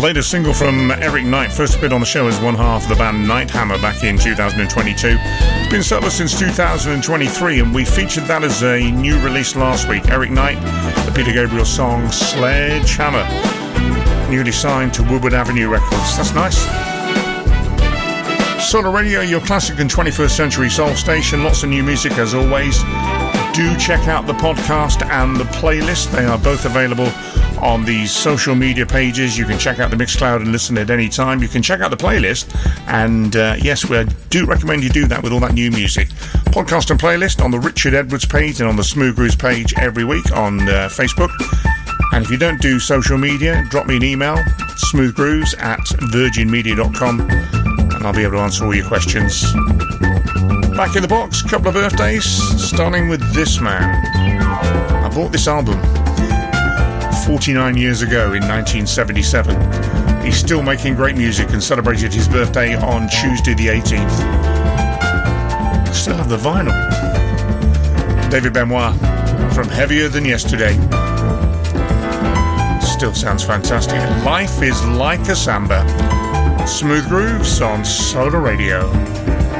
Latest single from Eric Knight, first appeared on the show as one half of the band Nighthammer back in 2022. It's been solo since 2023, and we featured that as a new release last week. Eric Knight, the Peter Gabriel song Sledgehammer, newly signed to Woodward Avenue Records. That's nice. Solar Radio, your classic and 21st century soul station. Lots of new music as always. Do check out the podcast and the playlist. They are both available on the social media pages. You can check out the Mixcloud and listen at any time. You can check out the playlist, and yes, we do recommend you do that with all that new music. Podcast and playlist on the Richard Edwards page and on the Smooth Grooves page every week on Facebook. And if you don't do social media, drop me an email, smoothgrooves@virginmedia.com, and I'll be able to answer all your questions. Back in the box, couple of birthdays, starting with this man. I bought this album 49 years ago in 1977. He's still making great music and celebrated his birthday on Tuesday the 18th. Still have the vinyl. David Benoit from Heavier Than Yesterday. Still sounds fantastic. Life is like a samba. Smooth Grooves on Solar Radio.